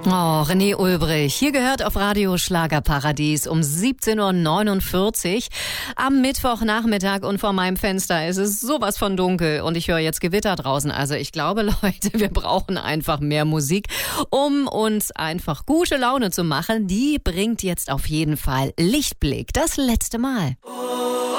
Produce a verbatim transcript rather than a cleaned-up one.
Oh, René Ulbrich. Hier gehört auf Radio Schlagerparadies um siebzehn Uhr neunundvierzig am Mittwochnachmittag und vor meinem Fenster ist es sowas von dunkel und ich höre jetzt Gewitter draußen. Also ich glaube, Leute, wir brauchen einfach mehr Musik, um uns einfach gute Laune zu machen. Die bringt jetzt auf jeden Fall Lichtblick. Das letzte Mal.